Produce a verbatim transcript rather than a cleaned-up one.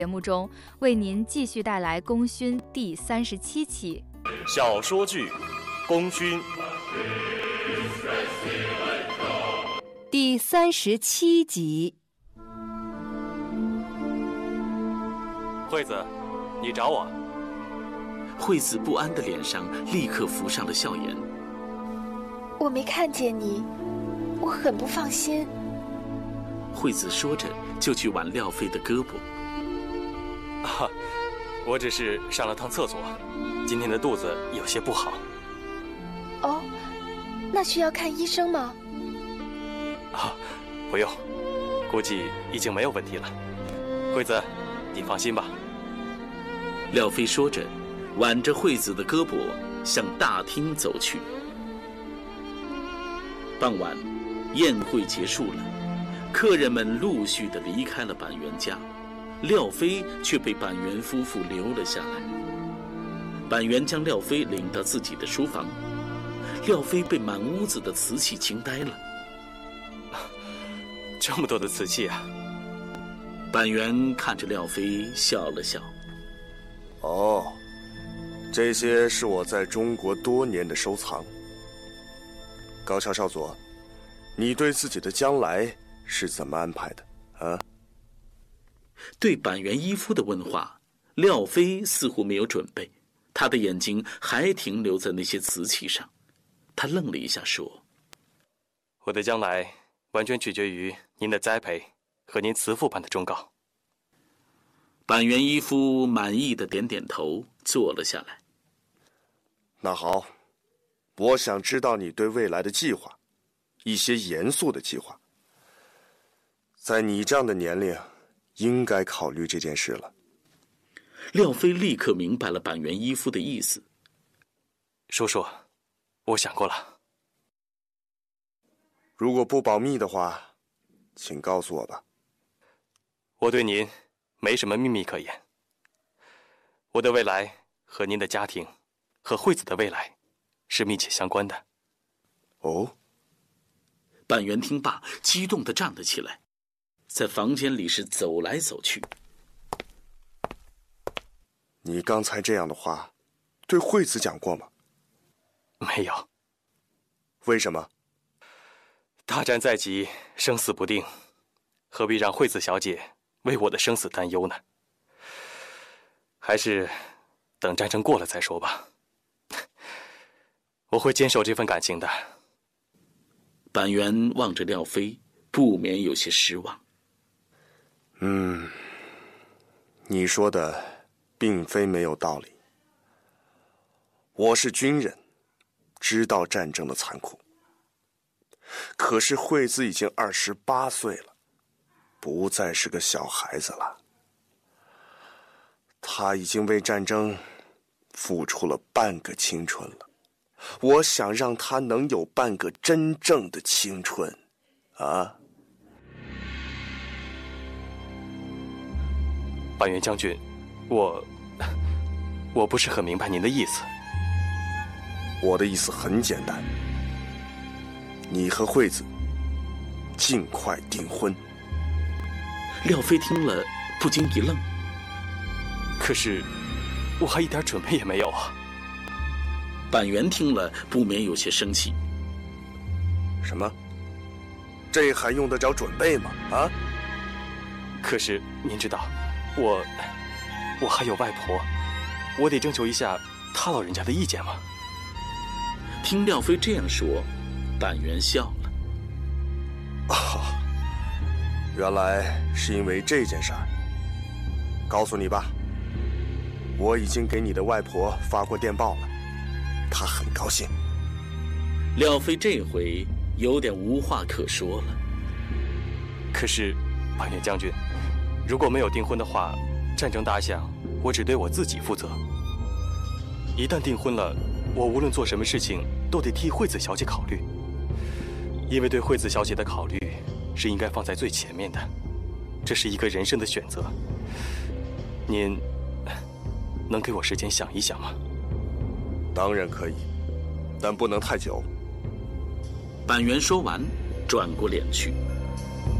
节目中为您继续带来功勋第三十七期小说剧《功勋》 第三十七集。 惠子，你找我？ 惠子不安的脸上立刻浮上了笑颜。 我没看见你，我很不放心。 惠子说着就去挽廖飞的胳膊。 啊，我只是上了趟厕所，今天的肚子有些不好。 哦，那需要看医生吗？ 啊，不用，估计已经没有问题了。惠子，你放心吧。 廖飞说着，挽着惠子的胳膊向大厅走去。傍晚，宴会结束了，客人们陆续地离开了板垣家，廖飞却被板垣夫妇留了下来。板垣将廖飞领到自己的书房，廖飞被满屋子的瓷器惊呆了。 这么多的瓷器啊！ 板垣看着廖飞笑了笑。 哦，这些是我在中国多年的收藏。高桥少佐，你对自己的将来是怎么安排的啊？ 对板垣一夫的问话，廖飞似乎没有准备，他的眼睛还停留在那些瓷器上。他愣了一下说： 我的将来完全取决于您的栽培和您慈父般的忠告。 板垣一夫满意的点点头，坐了下来。 那好，我想知道你对未来的计划，一些严肃的计划。在你这样的年龄，应该考虑这件事了。 廖飞立刻明白了板垣一夫的意思。 叔叔，我想过了。 如果不保密的话，请告诉我吧。 我对您没什么秘密可言。我的未来和您的家庭，和惠子的未来，是密切相关的。 哦。 板垣听罢，激动地站了起来，在房间里是走来走去。 你刚才这样的话，对惠子讲过吗？ 没有。 为什么？ 大战在即，生死不定，何必让惠子小姐为我的生死担忧呢？还是等战争过了再说吧。我会坚守这份感情的。 板垣望着廖飞，不免有些失望。 嗯，你说的并非没有道理。我是军人，知道战争的残酷。可是惠子已经二十八岁了，不再是个小孩子了。她已经为战争付出了半个青春了。我想让她能有半个真正的青春，啊！ 板垣将军，我我不是很明白您的意思。 我的意思很简单，你和惠子尽快订婚。 廖飞听了不禁一愣。 可是我还一点准备也没有啊。 板垣听了不免有些生气。 什么？这还用得着准备吗？啊？ 可是您知道，我我还有外婆，我得征求一下她老人家的意见吗？ 听廖飞这样说，板垣笑了。 哦，原来是因为这件事儿。告诉你吧，我已经给你的外婆发过电报了，她很高兴。 廖飞这回有点无话可说了。 可是，板垣将军，如果没有订婚的话，战争打响，我只对我自己负责。一旦订婚了，我无论做什么事情都得替惠子小姐考虑，因为对惠子小姐的考虑是应该放在最前面的，这是一个人生的选择。您能给我时间想一想吗？ 当然可以，但不能太久。 板垣说完，转过脸去。